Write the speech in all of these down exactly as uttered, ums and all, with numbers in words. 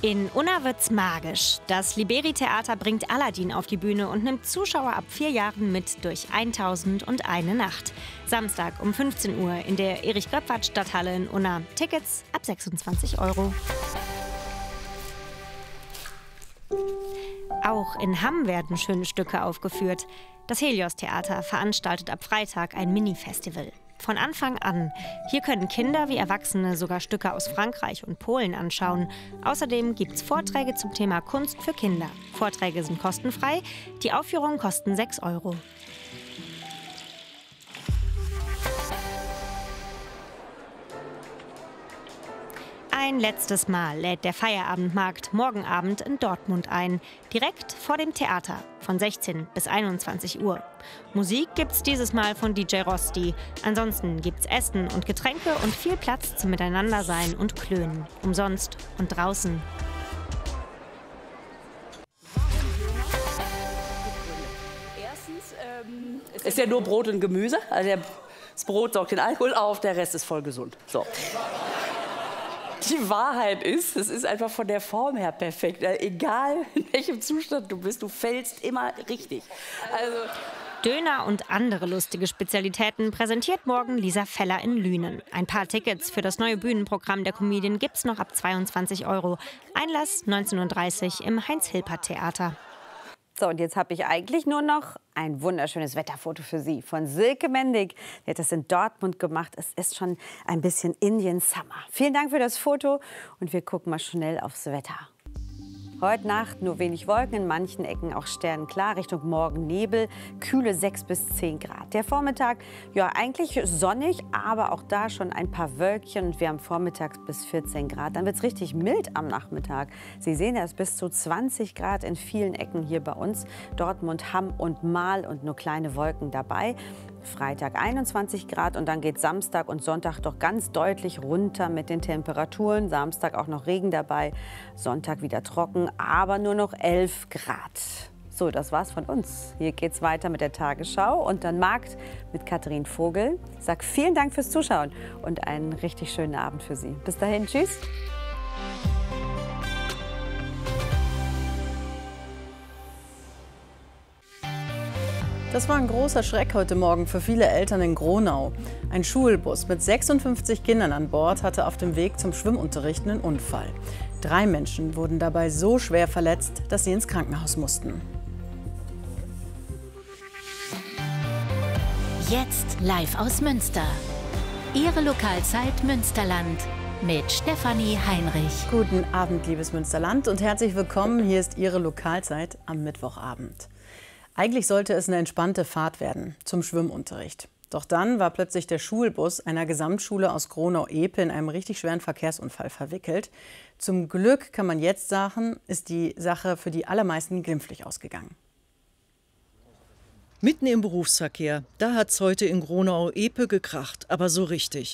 In Unna wird's magisch. Das Liberi-Theater bringt Aladdin auf die Bühne und nimmt Zuschauer ab vier Jahren mit durch tausend und eine Nacht. Samstag um fünfzehn Uhr in der Erich-Gröpfert-Stadthalle in Unna. Tickets ab sechsundzwanzig Euro. Auch in Hamm werden schöne Stücke aufgeführt. Das Helios-Theater veranstaltet ab Freitag ein Mini-Festival. Von Anfang an. Hier können Kinder wie Erwachsene sogar Stücke aus Frankreich und Polen anschauen. Außerdem gibt es Vorträge zum Thema Kunst für Kinder. Vorträge sind kostenfrei, die Aufführungen kosten sechs Euro. Ein letztes Mal lädt der Feierabendmarkt morgen Abend in Dortmund ein. Direkt vor dem Theater von sechzehn bis einundzwanzig Uhr. Musik gibt's dieses Mal von D J Rosti. Ansonsten gibt's Essen und Getränke und viel Platz zum Miteinandersein und Klönen. Umsonst und draußen. Erstens ähm, ist ja nur Brot und Gemüse. Also der, das Brot saugt den Alkohol auf, der Rest ist voll gesund. So. Die Wahrheit ist, es ist einfach von der Form her perfekt. Egal in welchem Zustand du bist, du fällst immer richtig. Also Döner und andere lustige Spezialitäten präsentiert morgen Lisa Feller in Lünen. Ein paar Tickets für das neue Bühnenprogramm der Comedian gibt's noch ab zweiundzwanzig Euro. Einlass neunzehn Uhr dreißig im Heinz-Hilpert-Theater. So, und jetzt habe ich eigentlich nur noch ein wunderschönes Wetterfoto für Sie von Silke Mendig. Die hat das in Dortmund gemacht. Es ist schon ein bisschen Indian Summer. Vielen Dank für das Foto und wir gucken mal schnell aufs Wetter. Heute Nacht nur wenig Wolken, in manchen Ecken auch sternenklar, Richtung Morgen Nebel, kühle sechs bis zehn Grad. Der Vormittag, ja eigentlich sonnig, aber auch da schon ein paar Wölkchen und wir haben vormittags bis vierzehn Grad. Dann wird es richtig mild am Nachmittag. Sie sehen, es ist bis zu zwanzig Grad in vielen Ecken hier bei uns. Dortmund, Hamm und Marl und nur kleine Wolken dabei. Freitag einundzwanzig Grad und dann geht Samstag und Sonntag doch ganz deutlich runter mit den Temperaturen. Samstag auch noch Regen dabei, Sonntag wieder trocken, aber nur noch elf Grad. So, das war's von uns. Hier geht's weiter mit der Tagesschau und dann Markt mit Katharin Vogel. Ich sag vielen Dank fürs Zuschauen und einen richtig schönen Abend für Sie. Bis dahin, tschüss. Das war ein großer Schreck heute Morgen für viele Eltern in Gronau. Ein Schulbus mit sechsundfünfzig Kindern an Bord hatte auf dem Weg zum Schwimmunterricht einen Unfall. Drei Menschen wurden dabei so schwer verletzt, dass sie ins Krankenhaus mussten. Jetzt live aus Münster. Ihre Lokalzeit Münsterland mit Stefanie Heinrich. Guten Abend, liebes Münsterland, und herzlich willkommen. Hier ist Ihre Lokalzeit am Mittwochabend. Eigentlich sollte es eine entspannte Fahrt werden zum Schwimmunterricht. Doch dann war plötzlich der Schulbus einer Gesamtschule aus Gronau-Epe in einem richtig schweren Verkehrsunfall verwickelt. Zum Glück, kann man jetzt sagen, ist die Sache für die allermeisten glimpflich ausgegangen. Mitten im Berufsverkehr, da hat es heute in Gronau-Epe gekracht, aber so richtig.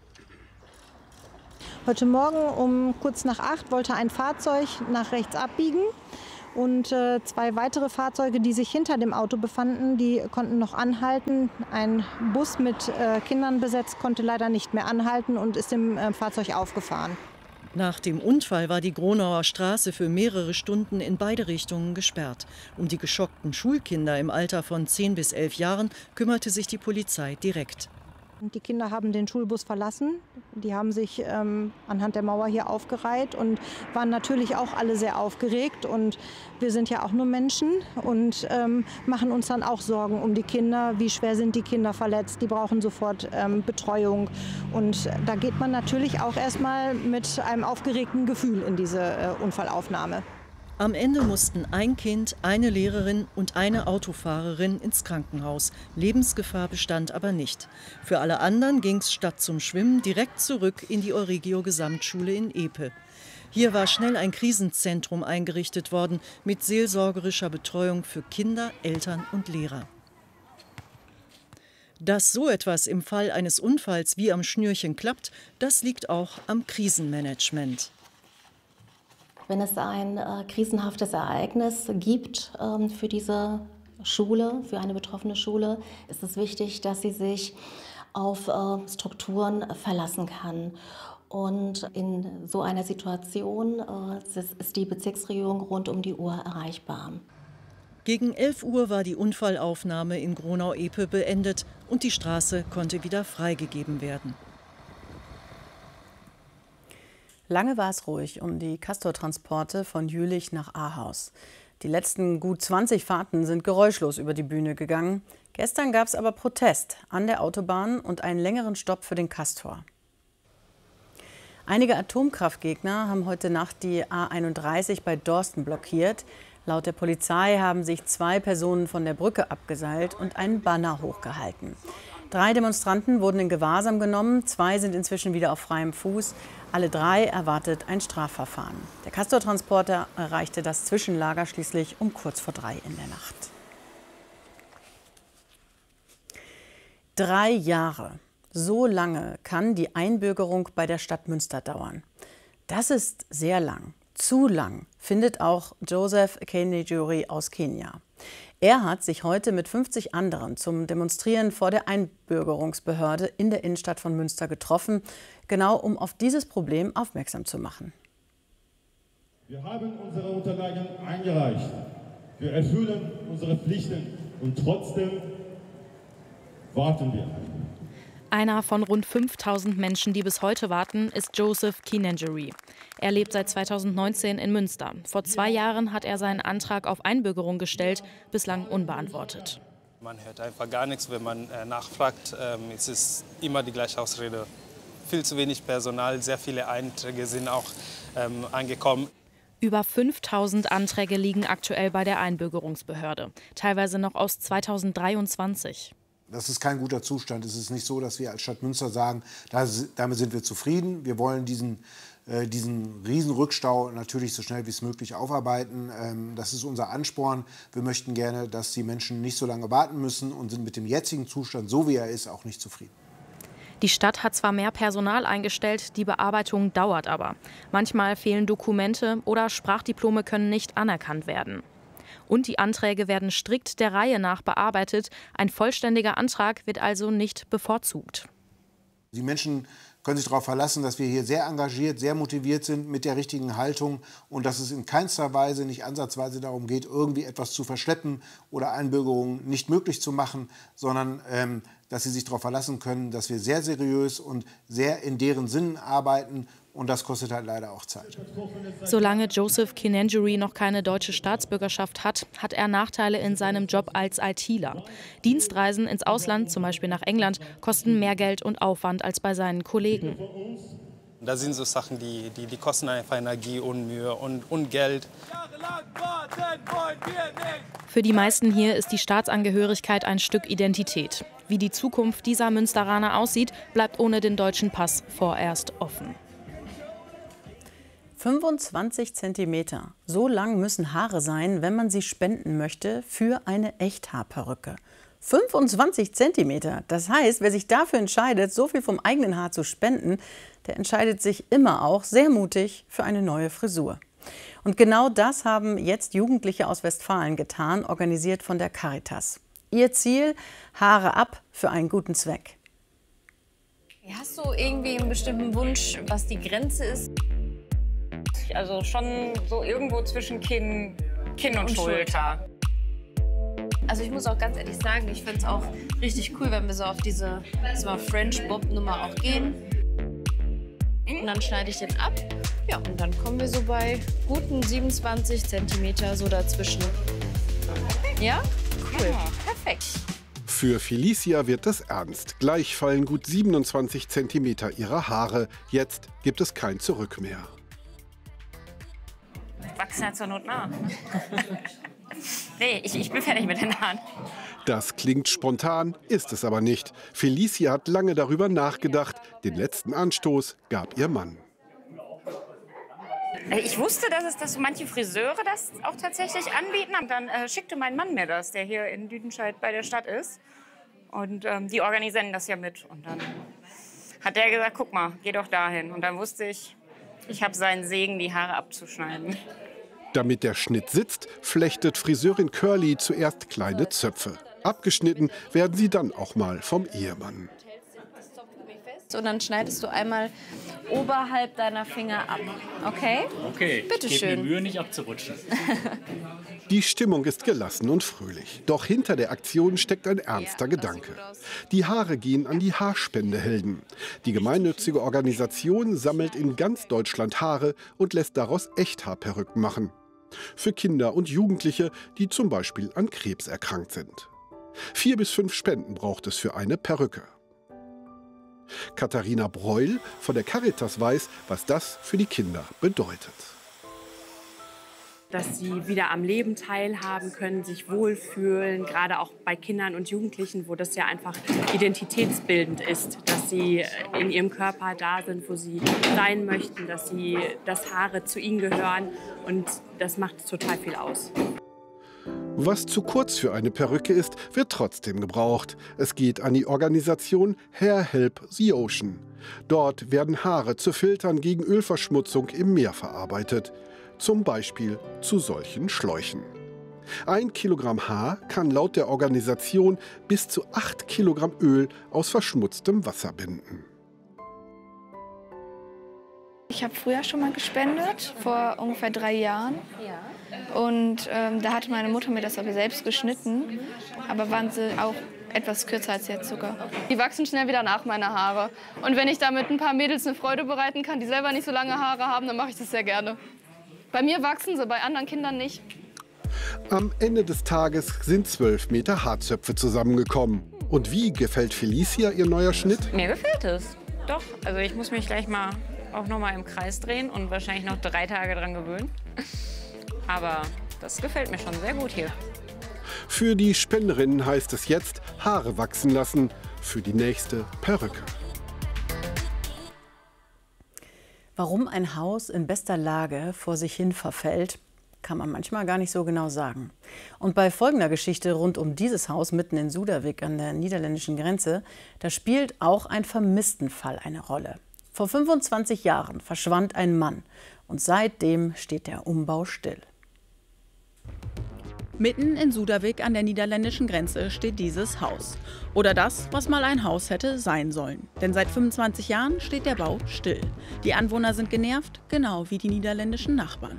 Heute Morgen um kurz nach acht wollte ein Fahrzeug nach rechts abbiegen. Und äh, zwei weitere Fahrzeuge, die sich hinter dem Auto befanden, die konnten noch anhalten. Ein Bus mit äh, Kindern besetzt konnte leider nicht mehr anhalten und ist dem äh, Fahrzeug aufgefahren. Nach dem Unfall war die Gronauer Straße für mehrere Stunden in beide Richtungen gesperrt. Um die geschockten Schulkinder im Alter von zehn bis elf Jahren kümmerte sich die Polizei direkt. Die Kinder haben den Schulbus verlassen. Die haben sich ähm, anhand der Mauer hier aufgereiht und waren natürlich auch alle sehr aufgeregt. Und wir sind ja auch nur Menschen und ähm, machen uns dann auch Sorgen um die Kinder. Wie schwer sind die Kinder verletzt? Die brauchen sofort ähm, Betreuung. Und da geht man natürlich auch erstmal mit einem aufgeregten Gefühl in diese äh, Unfallaufnahme. Am Ende mussten ein Kind, eine Lehrerin und eine Autofahrerin ins Krankenhaus. Lebensgefahr bestand aber nicht. Für alle anderen ging es statt zum Schwimmen direkt zurück in die Euregio-Gesamtschule in Epe. Hier war schnell ein Krisenzentrum eingerichtet worden mit seelsorgerischer Betreuung für Kinder, Eltern und Lehrer. Dass so etwas im Fall eines Unfalls wie am Schnürchen klappt, das liegt auch am Krisenmanagement. Wenn es ein äh, krisenhaftes Ereignis gibt ähm, für diese Schule, für eine betroffene Schule, ist es wichtig, dass sie sich auf äh, Strukturen verlassen kann. Und in so einer Situation äh, ist die Bezirksregierung rund um die Uhr erreichbar. Gegen elf Uhr war die Unfallaufnahme in Gronau-Epe beendet und die Straße konnte wieder freigegeben werden. Lange war es ruhig um die Castor-Transporte von Jülich nach Ahaus. Die letzten gut zwanzig Fahrten sind geräuschlos über die Bühne gegangen. Gestern gab es aber Protest an der Autobahn und einen längeren Stopp für den Castor. Einige Atomkraftgegner haben heute Nacht die A einunddreißig bei Dorsten blockiert. Laut der Polizei haben sich zwei Personen von der Brücke abgeseilt und einen Banner hochgehalten. Drei Demonstranten wurden in Gewahrsam genommen, zwei sind inzwischen wieder auf freiem Fuß. Alle drei erwartet ein Strafverfahren. Der Castor-Transporter erreichte das Zwischenlager schließlich um kurz vor drei in der Nacht. Drei Jahre. So lange kann die Einbürgerung bei der Stadt Münster dauern. Das ist sehr lang. Zu lang, findet auch Joseph Kinejuri aus Kenia. Er hat sich heute mit fünfzig anderen zum Demonstrieren vor der Einbürgerungsbehörde in der Innenstadt von Münster getroffen, genau um auf dieses Problem aufmerksam zu machen. Wir haben unsere Unterlagen eingereicht. Wir erfüllen unsere Pflichten und trotzdem warten wir. Einer von rund fünftausend Menschen, die bis heute warten, ist Joseph Kinejuri. Er lebt seit zweitausendneunzehn in Münster. Vor zwei Jahren hat er seinen Antrag auf Einbürgerung gestellt, bislang unbeantwortet. Man hört einfach gar nichts, wenn man äh, nachfragt. Ähm, es ist immer die gleiche Ausrede. Viel zu wenig Personal, sehr viele Einträge sind auch ähm, angekommen. Über fünftausend Anträge liegen aktuell bei der Einbürgerungsbehörde, teilweise noch aus zweitausenddreiundzwanzig. Das ist kein guter Zustand. Es ist nicht so, dass wir als Stadt Münster sagen, das, damit sind wir zufrieden. Wir wollen diesen, äh, diesen Riesenrückstau natürlich so schnell wie es möglich aufarbeiten. Ähm, das ist unser Ansporn. Wir möchten gerne, dass die Menschen nicht so lange warten müssen und sind mit dem jetzigen Zustand, so wie er ist, auch nicht zufrieden. Die Stadt hat zwar mehr Personal eingestellt, die Bearbeitung dauert aber. Manchmal fehlen Dokumente oder Sprachdiplome können nicht anerkannt werden. Und die Anträge werden strikt der Reihe nach bearbeitet. Ein vollständiger Antrag wird also nicht bevorzugt. Die Menschen können sich darauf verlassen, dass wir hier sehr engagiert, sehr motiviert sind mit der richtigen Haltung und dass es in keinster Weise, nicht ansatzweise darum geht, irgendwie etwas zu verschleppen oder Einbürgerungen nicht möglich zu machen, sondern ähm, dass sie sich darauf verlassen können, dass wir sehr seriös und sehr in deren Sinnen arbeiten. Und das kostet halt leider auch Zeit. Solange Joseph Kinejuri noch keine deutsche Staatsbürgerschaft hat, hat er Nachteile in seinem Job als ITler. Dienstreisen ins Ausland, zum Beispiel nach England, kosten mehr Geld und Aufwand als bei seinen Kollegen. Da sind so Sachen, die, die, die kosten einfach Energie und Mühe und, und Geld. Für die meisten hier ist die Staatsangehörigkeit ein Stück Identität. Wie die Zukunft dieser Münsteraner aussieht, bleibt ohne den deutschen Pass vorerst offen. fünfundzwanzig Zentimeter. So lang müssen Haare sein, wenn man sie spenden möchte für eine Echthaarperücke. fünfundzwanzig Zentimeter. Das heißt, wer sich dafür entscheidet, so viel vom eigenen Haar zu spenden, der entscheidet sich immer auch sehr mutig für eine neue Frisur. Und genau das haben jetzt Jugendliche aus Westfalen getan, organisiert von der Caritas. Ihr Ziel: Haare ab für einen guten Zweck. Hast du irgendwie einen bestimmten Wunsch, was die Grenze ist? Also schon so irgendwo zwischen Kinn, Kinn und, und Schulter. Also ich muss auch ganz ehrlich sagen, ich finde es auch richtig cool, wenn wir so auf diese so French Bob Nummer auch gehen. Und dann schneide ich den ab. Ja, und dann kommen wir so bei guten siebenundzwanzig Zentimeter so dazwischen. Ja? Cool. Ja, perfekt. Für Felicia wird es ernst. Gleich fallen gut siebenundzwanzig Zentimeter ihrer Haare. Jetzt gibt es kein Zurück mehr. Wachsen ja zur Not nach. Nee, ich, ich bin fertig mit den Haaren. Das klingt spontan, ist es aber nicht. Felicia hat lange darüber nachgedacht. Den letzten Anstoß gab ihr Mann. Ich wusste, dass es dass manche Friseure das auch tatsächlich anbieten. Und dann äh, schickte mein Mann mir das, der hier in Lüdenscheid bei der Stadt ist. Und ähm, die organisieren das ja mit. Und dann hat der gesagt, guck mal, geh doch dahin. Und dann wusste ich, ich habe seinen Segen, die Haare abzuschneiden. Damit der Schnitt sitzt, flechtet Friseurin Curly zuerst kleine Zöpfe. Abgeschnitten werden sie dann auch mal vom Ehemann. und dann schneidest du einmal oberhalb deiner Finger ab. Okay? Okay, bitte ich gebe schön. mir Mühe, nicht abzurutschen. Die Stimmung ist gelassen und fröhlich. Doch hinter der Aktion steckt ein ernster Gedanke. Die Haare gehen an die Haarspendehelden. Die gemeinnützige Organisation sammelt in ganz Deutschland Haare und lässt daraus Echthaarperücken machen. Für Kinder und Jugendliche, die zum Beispiel an Krebs erkrankt sind. Vier bis fünf Spenden braucht es für eine Perücke. Katharina Breul von der Caritas weiß, was das für die Kinder bedeutet. Dass sie wieder am Leben teilhaben können, sich wohlfühlen, gerade auch bei Kindern und Jugendlichen, wo das ja einfach identitätsbildend ist, dass sie in ihrem Körper da sind, wo sie sein möchten, dass sie, dass Haare zu ihnen gehören, und das macht total viel aus. Was zu kurz für eine Perücke ist, wird trotzdem gebraucht. Es geht an die Organisation Hair Help the Ocean. Dort werden Haare zu Filtern gegen Ölverschmutzung im Meer verarbeitet. Zum Beispiel zu solchen Schläuchen. Ein Kilogramm Haar kann laut der Organisation bis zu acht Kilogramm Öl aus verschmutztem Wasser binden. Ich habe früher schon mal gespendet, vor ungefähr drei Jahren. Und ähm, da hatte meine Mutter mir das aber selbst geschnitten. Aber waren sie auch etwas kürzer als jetzt sogar. Die wachsen schnell wieder nach, meine Haare. Und wenn ich damit ein paar Mädels eine Freude bereiten kann, die selber nicht so lange Haare haben, dann mache ich das sehr gerne. Bei mir wachsen sie, bei anderen Kindern nicht. Am Ende des Tages sind zwölf Meter Haarzöpfe zusammengekommen. Und wie gefällt Felicia ihr neuer Schnitt? Mir gefällt es. Doch, also ich muss mich gleich mal auch noch mal im Kreis drehen und wahrscheinlich noch drei Tage dran gewöhnen. Aber das gefällt mir schon sehr gut hier. Für die Spenderinnen heißt es jetzt Haare wachsen lassen, für die nächste Perücke. Warum ein Haus in bester Lage vor sich hin verfällt, kann man manchmal gar nicht so genau sagen. Und bei folgender Geschichte rund um dieses Haus mitten in Suderwick an der niederländischen Grenze, da spielt auch ein Vermisstenfall eine Rolle. Vor fünfundzwanzig Jahren verschwand ein Mann und seitdem steht der Umbau still. Mitten in Suderwick an der niederländischen Grenze steht dieses Haus. Oder das, was mal ein Haus hätte sein sollen. Denn seit fünfundzwanzig Jahren steht der Bau still. Die Anwohner sind genervt, genau wie die niederländischen Nachbarn.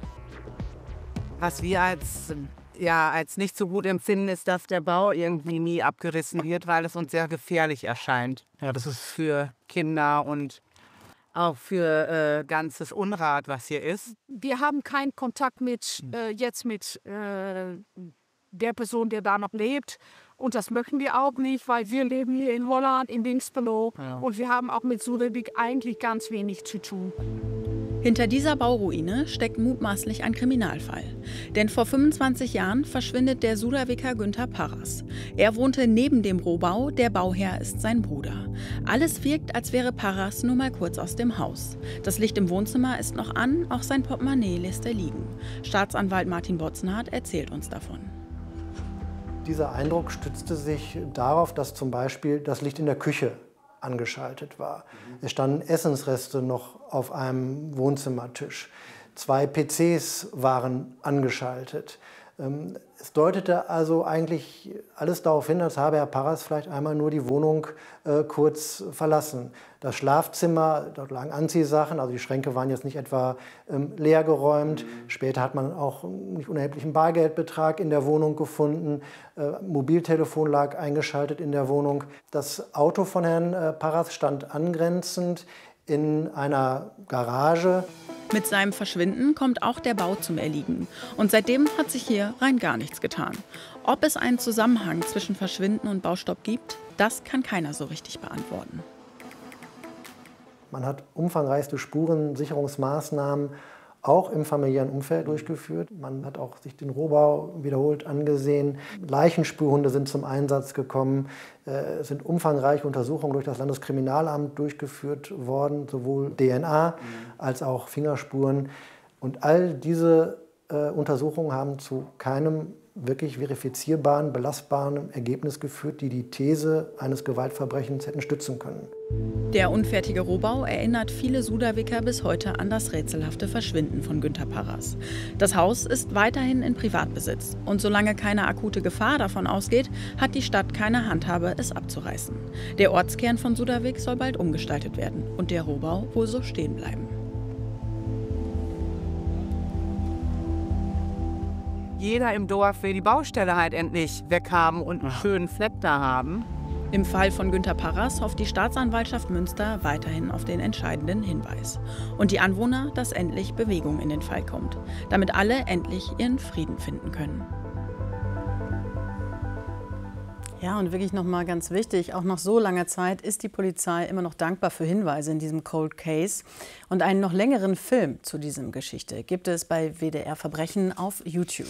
Was wir als, ja, als nicht so gut empfinden, ist, dass der Bau irgendwie nie abgerissen wird, weil es uns sehr gefährlich erscheint. Ja, das ist für Kinder und auch für äh, ganzes Unrat, was hier ist. Wir haben keinen Kontakt mit, äh, jetzt mit äh, der Person, der da noch lebt. Und das möchten wir auch nicht, weil wir leben hier in Holland, in Dinxperlo. Ja. Und wir haben auch mit Suderwick eigentlich ganz wenig zu tun. Hinter dieser Bauruine steckt mutmaßlich ein Kriminalfall. Denn vor fünfundzwanzig Jahren verschwindet der Suderwicker Günther Parras. Er wohnte neben dem Rohbau, der Bauherr ist sein Bruder. Alles wirkt, als wäre Parras nur mal kurz aus dem Haus. Das Licht im Wohnzimmer ist noch an, auch sein Portemonnaie lässt er liegen. Staatsanwalt Martin Botzenhardt erzählt uns davon. Dieser Eindruck stützte sich darauf, dass zum Beispiel das Licht in der Küche angeschaltet war. Es standen Essensreste noch auf einem Wohnzimmertisch. Zwei P Cs waren angeschaltet. Es deutete also eigentlich alles darauf hin, als habe Herr Parras vielleicht einmal nur die Wohnung äh, kurz verlassen. Das Schlafzimmer, dort lagen Anziehsachen, also die Schränke waren jetzt nicht etwa ähm, leergeräumt. Mhm. Später hat man auch einen nicht unerheblichen Bargeldbetrag in der Wohnung gefunden. Äh, Mobiltelefon lag eingeschaltet in der Wohnung. Das Auto von Herrn äh, Parras stand angrenzend in einer Garage. Mit seinem Verschwinden kommt auch der Bau zum Erliegen. Und seitdem hat sich hier rein gar nichts getan. Ob es einen Zusammenhang zwischen Verschwinden und Baustopp gibt, das kann keiner so richtig beantworten. Man hat umfangreichste Spurensicherungsmaßnahmen auch im familiären Umfeld durchgeführt. Man hat auch sich den Rohbau wiederholt angesehen. Leichenspürhunde sind zum Einsatz gekommen. Es sind umfangreiche Untersuchungen durch das Landeskriminalamt durchgeführt worden, sowohl D N A als auch Fingerspuren. Und all diese äh, Untersuchungen haben zu keinem wirklich verifizierbaren, belastbaren Ergebnis geführt, die die These eines Gewaltverbrechens hätten stützen können. Der unfertige Rohbau erinnert viele Suderwicker bis heute an das rätselhafte Verschwinden von Günter Parras. Das Haus ist weiterhin in Privatbesitz. Und solange keine akute Gefahr davon ausgeht, hat die Stadt keine Handhabe, es abzureißen. Der Ortskern von Suderwick soll bald umgestaltet werden und der Rohbau wohl so stehen bleiben. Jeder im Dorf will die Baustelle halt endlich weghaben und einen schönen Fleck da haben. Im Fall von Günter Parras hofft die Staatsanwaltschaft Münster weiterhin auf den entscheidenden Hinweis. Und die Anwohner, dass endlich Bewegung in den Fall kommt, damit alle endlich ihren Frieden finden können. Ja, und wirklich noch mal ganz wichtig, auch nach so langer Zeit ist die Polizei immer noch dankbar für Hinweise in diesem Cold Case. Und einen noch längeren Film zu diesem Geschichte gibt es bei W D R Verbrechen auf YouTube.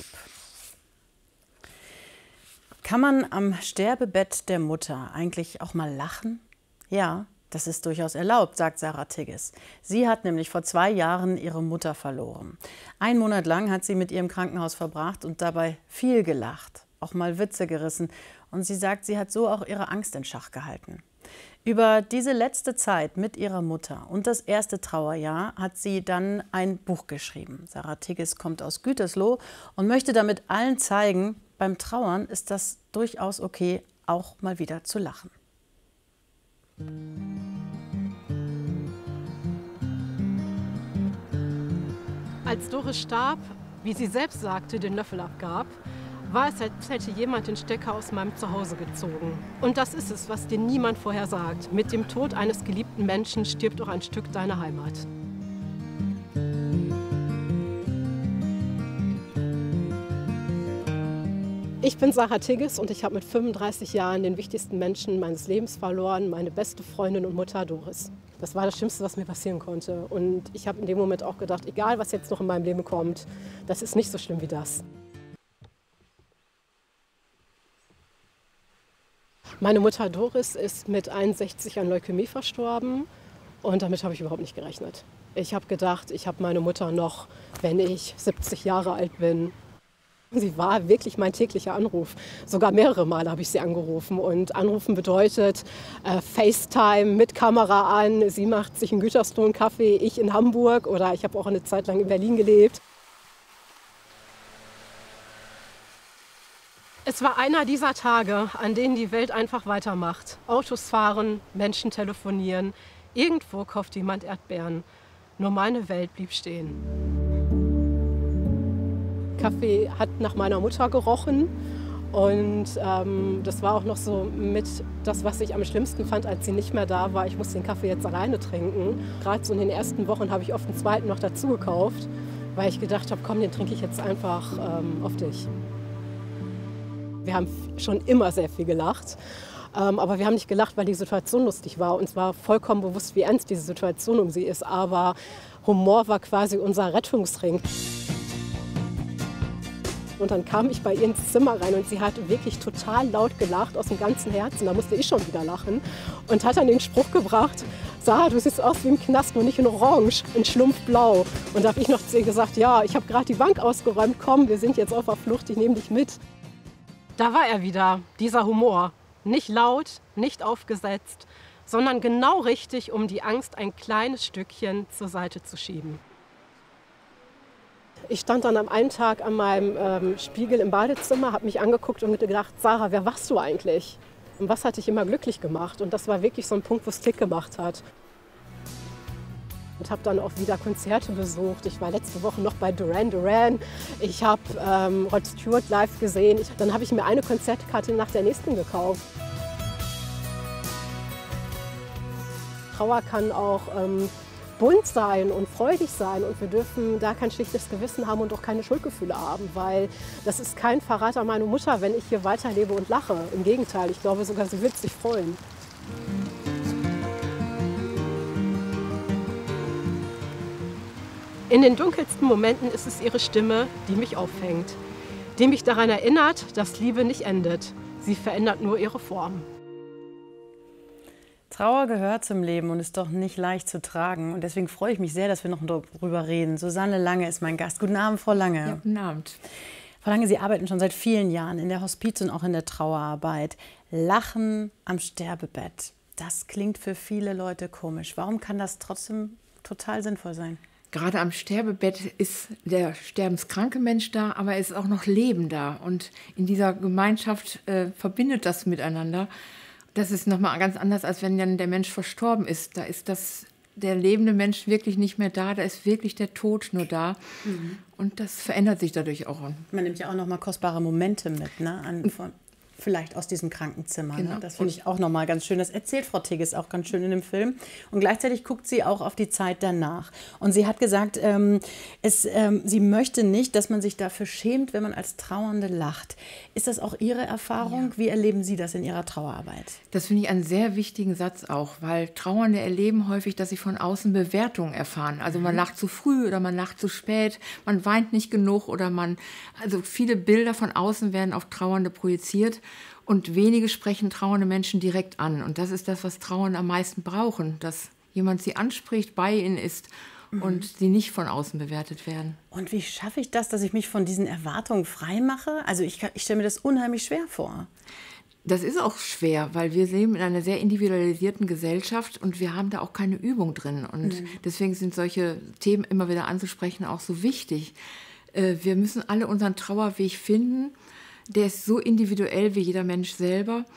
Kann man am Sterbebett der Mutter eigentlich auch mal lachen? Ja, das ist durchaus erlaubt, sagt Sarah Tigges. Sie hat nämlich vor zwei Jahren ihre Mutter verloren. Ein Monat lang hat sie mit ihr im Krankenhaus verbracht und dabei viel gelacht, auch mal Witze gerissen. Und sie sagt, sie hat so auch ihre Angst in Schach gehalten. Über diese letzte Zeit mit ihrer Mutter und das erste Trauerjahr hat sie dann ein Buch geschrieben. Sarah Tigges kommt aus Gütersloh und möchte damit allen zeigen, beim Trauern ist das durchaus okay, auch mal wieder zu lachen. Als Doris starb, wie sie selbst sagte, den Löffel abgab, war es, als hätte jemand den Stecker aus meinem Zuhause gezogen. Und das ist es, was dir niemand vorher sagt. Mit dem Tod eines geliebten Menschen stirbt auch ein Stück deiner Heimat. Ich bin Sarah Tigges und ich habe mit fünfunddreißig Jahren den wichtigsten Menschen meines Lebens verloren, meine beste Freundin und Mutter Doris. Das war das Schlimmste, was mir passieren konnte. Und ich habe in dem Moment auch gedacht, egal was jetzt noch in meinem Leben kommt, das ist nicht so schlimm wie das. Meine Mutter Doris ist mit einundsechzig an Leukämie verstorben und damit habe ich überhaupt nicht gerechnet. Ich habe gedacht, ich habe meine Mutter noch, wenn ich siebzig Jahre alt bin. Sie war wirklich mein täglicher Anruf. Sogar mehrere Male habe ich sie angerufen. Und anrufen bedeutet äh, FaceTime mit Kamera an. Sie macht sich in Gütersloh einen Kaffee, ich in Hamburg. Oder ich habe auch eine Zeit lang in Berlin gelebt. Es war einer dieser Tage, an denen die Welt einfach weitermacht. Autos fahren, Menschen telefonieren. Irgendwo kauft jemand Erdbeeren. Nur meine Welt blieb stehen. Kaffee hat nach meiner Mutter gerochen und ähm, das war auch noch so mit das, was ich am schlimmsten fand, als sie nicht mehr da war. Ich musste den Kaffee jetzt alleine trinken. Gerade so in den ersten Wochen habe ich oft einen zweiten noch dazu gekauft, weil ich gedacht habe, komm, den trinke ich jetzt einfach ähm, auf dich. Wir haben schon immer sehr viel gelacht, ähm, aber wir haben nicht gelacht, weil die Situation lustig war. Uns war vollkommen bewusst, wie ernst diese Situation um sie ist, aber Humor war quasi unser Rettungsring. Und dann kam ich bei ihr ins Zimmer rein und sie hat wirklich total laut gelacht, aus dem ganzen Herzen. Da musste ich schon wieder lachen und hat dann den Spruch gebracht, Sarah, du siehst aus wie im Knast, nur nicht in Orange, in Schlumpfblau. Und da habe ich noch zu ihr gesagt, ja, ich habe gerade die Bank ausgeräumt, komm, wir sind jetzt auf der Flucht, ich nehme dich mit. Da war er wieder, dieser Humor. Nicht laut, nicht aufgesetzt, sondern genau richtig, um die Angst ein kleines Stückchen zur Seite zu schieben. Ich stand dann am einen Tag an meinem ähm, Spiegel im Badezimmer, habe mich angeguckt und mir gedacht, Sarah, wer warst du eigentlich? Und was hat dich immer glücklich gemacht? Und das war wirklich so ein Punkt, wo es Klick gemacht hat. Und habe dann auch wieder Konzerte besucht. Ich war letzte Woche noch bei Duran Duran. Ich habe ähm, Rod Stewart live gesehen. Ich, dann habe ich mir eine Konzertkarte nach der nächsten gekauft. Trauer kann auch ähm, bunt sein und freudig sein und wir dürfen da kein schlechtes Gewissen haben und auch keine Schuldgefühle haben, weil das ist kein Verrat an meine Mutter, wenn ich hier weiterlebe und lache. Im Gegenteil, ich glaube sogar, sie wird sich freuen. In den dunkelsten Momenten ist es ihre Stimme, die mich auffängt, die mich daran erinnert, dass Liebe nicht endet. Sie verändert nur ihre Form. Trauer gehört zum Leben und ist doch nicht leicht zu tragen. Und deswegen freue ich mich sehr, dass wir noch darüber reden. Susanne Lange ist mein Gast. Guten Abend, Frau Lange. Ja, guten Abend. Frau Lange, Sie arbeiten schon seit vielen Jahren in der Hospiz- und auch in der Trauerarbeit. Lachen am Sterbebett, das klingt für viele Leute komisch. Warum kann das trotzdem total sinnvoll sein? Gerade am Sterbebett ist der sterbenskranke Mensch da, aber er ist auch noch Leben da. Und in dieser Gemeinschaft äh, verbindet das miteinander. Das ist nochmal ganz anders, als wenn dann der Mensch verstorben ist. Da ist das, der lebende Mensch wirklich nicht mehr da, da ist wirklich der Tod nur da. Mhm. Und das verändert sich dadurch auch. Man nimmt ja auch nochmal kostbare Momente mit, ne? An, von vielleicht aus diesem Krankenzimmer. Genau. Ne? Das finde ich auch nochmal ganz schön. Das erzählt Frau Tigges auch ganz schön in dem Film. Und gleichzeitig guckt sie auch auf die Zeit danach. Und sie hat gesagt, ähm, es, ähm, sie möchte nicht, dass man sich dafür schämt, wenn man als Trauernde lacht. Ist das auch Ihre Erfahrung? Ja. Wie erleben Sie das in Ihrer Trauerarbeit? Das finde ich einen sehr wichtigen Satz auch, weil Trauernde erleben häufig, dass sie von außen Bewertungen erfahren. Also man mhm. lacht zu früh oder man lacht zu spät, man weint nicht genug oder man, also viele Bilder von außen werden auf Trauernde projiziert. Und wenige sprechen trauernde Menschen direkt an. Und das ist das, was Trauernde am meisten brauchen, dass jemand sie anspricht, bei ihnen ist mhm. und sie nicht von außen bewertet werden. Und wie schaffe ich das, dass ich mich von diesen Erwartungen frei mache? Also ich, ich stelle mir das unheimlich schwer vor. Das ist auch schwer, weil wir leben in einer sehr individualisierten Gesellschaft und wir haben da auch keine Übung drin. Und mhm. deswegen sind solche Themen immer wieder anzusprechen auch so wichtig. Wir müssen alle unseren Trauerweg finden. Der ist so individuell wie jeder Mensch selber.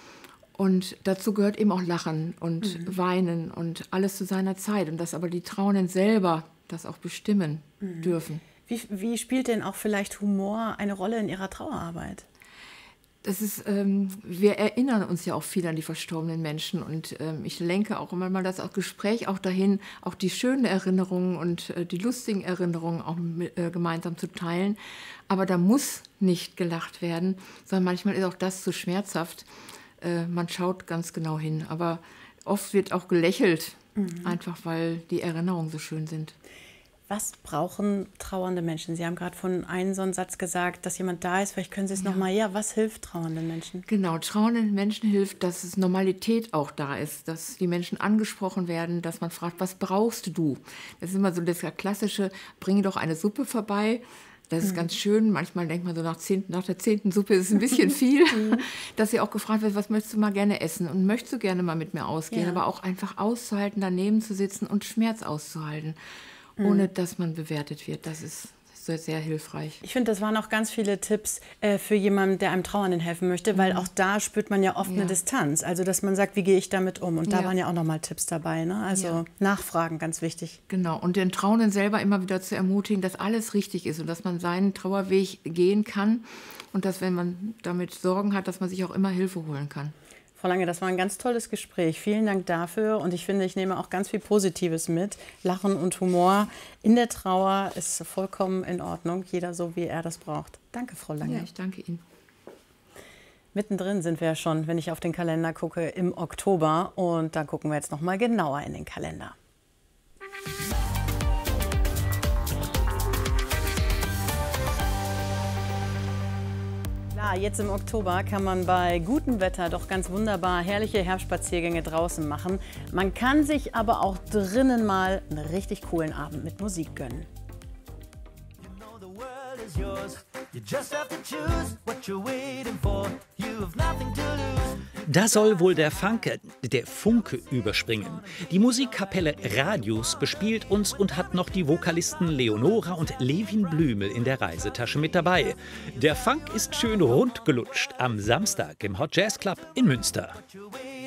Und dazu gehört eben auch Lachen und mhm. Weinen und alles zu seiner Zeit. Und dass aber die Trauernden selber das auch bestimmen mhm. dürfen. Wie, wie spielt denn auch vielleicht Humor eine Rolle in Ihrer Trauerarbeit? Das ist, ähm, wir erinnern uns ja auch viel an die verstorbenen Menschen. Und ähm, ich lenke auch immer mal das auch Gespräch auch dahin, auch die schönen Erinnerungen und äh, die lustigen Erinnerungen auch mit, äh, gemeinsam zu teilen. Aber da muss nicht gelacht werden, sondern manchmal ist auch das zu schmerzhaft. Äh, man schaut ganz genau hin. Aber oft wird auch gelächelt, mhm. einfach weil die Erinnerungen so schön sind. Was brauchen trauernde Menschen? Sie haben gerade von einem so einen Satz gesagt, dass jemand da ist. Vielleicht können Sie es ja. noch mal. Ja, was hilft trauernden Menschen? Genau, trauernden Menschen hilft, dass es Normalität auch da ist, dass die Menschen angesprochen werden, dass man fragt, was brauchst du? Das ist immer so das klassische, bring doch eine Suppe vorbei. Das ist mhm. ganz schön. Manchmal denkt man so, nach, zehn, nach der zehnten Suppe ist es ein bisschen viel. Dass sie auch gefragt wird, was möchtest du mal gerne essen? Und möchtest du gerne mal mit mir ausgehen? Ja. Aber auch einfach auszuhalten, daneben zu sitzen und Schmerz auszuhalten. Ohne dass man bewertet wird. Das ist sehr, sehr hilfreich. Ich finde, das waren auch ganz viele Tipps äh, für jemanden, der einem Trauernden helfen möchte, weil mhm. auch da spürt man ja oft ja. eine Distanz. Also, dass man sagt, wie gehe ich damit um? Und da ja. waren ja auch noch mal Tipps dabei. Ne? Also ja. Nachfragen, ganz wichtig. Genau. Und den Trauernden selber immer wieder zu ermutigen, dass alles richtig ist und dass man seinen Trauerweg gehen kann. Und dass, wenn man damit Sorgen hat, dass man sich auch immer Hilfe holen kann. Frau Lange, das war ein ganz tolles Gespräch. Vielen Dank dafür. Und ich finde, ich nehme auch ganz viel Positives mit. Lachen und Humor in der Trauer ist vollkommen in Ordnung. Jeder so, wie er das braucht. Danke, Frau Lange. Ja, ich danke Ihnen. Mittendrin sind wir ja schon, wenn ich auf den Kalender gucke, im Oktober. Und da gucken wir jetzt noch mal genauer in den Kalender. Ja, jetzt im Oktober kann man bei gutem Wetter doch ganz wunderbar herrliche Herbstspaziergänge draußen machen. Man kann sich aber auch drinnen mal einen richtig coolen Abend mit Musik gönnen. Da soll wohl der Funke, der Funke überspringen. Die Musikkapelle Radius bespielt uns und hat noch die Vokalisten Leonora und Levin Blümel in der Reisetasche mit dabei. Der Funk ist schön rund gelutscht am Samstag im Hot Jazz Club in Münster.